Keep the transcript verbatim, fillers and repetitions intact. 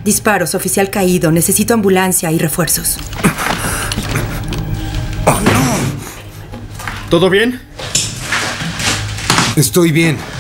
Disparos, oficial caído. Necesito ambulancia y refuerzos. ¡Oh, no! ¿Todo bien? Estoy bien.